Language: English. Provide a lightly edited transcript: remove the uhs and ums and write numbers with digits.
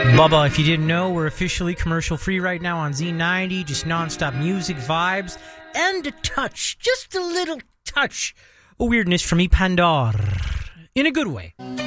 Bubba, if you didn't know, we're officially commercial-free right now on Z90, just non-stop music, vibes, and a touch, just a little touch of weirdness from Ipandar. In a good way.